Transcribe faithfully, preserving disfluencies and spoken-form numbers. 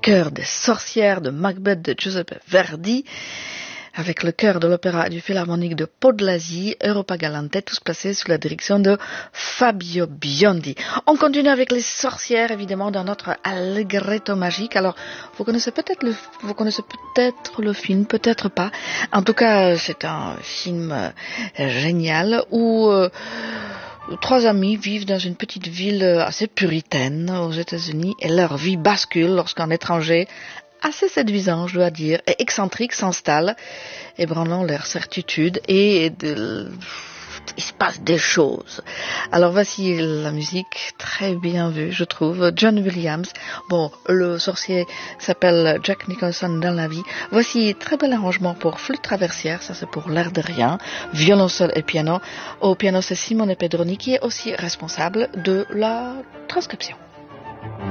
chœur des sorcières de Macbeth de Giuseppe Verdi, avec le chœur de l'opéra du Philharmonique de Podlasie, Europa Galante, tous placés sous la direction de Fabio Biondi. On continue avec les sorcières, évidemment, dans notre Allegretto magique. Alors, vous connaissez peut-être le, vous connaissez peut-être le film, peut-être pas. En tout cas, c'est un film euh, génial où euh, trois amis vivent dans une petite ville assez puritaine aux États-Unis et leur vie bascule lorsqu'un étranger assez séduisant, je dois dire, et excentrique s'installe, ébranlant leur certitude et de, il se passe des choses. Alors voici la musique très bien vue, je trouve. John Williams. Bon, le sorcier s'appelle Jack Nicholson dans la vie. Voici très bel arrangement pour flûte traversière, ça c'est pour l'air de rien, violoncelle et piano. Au piano c'est Simone Pedroni qui est aussi responsable de la transcription.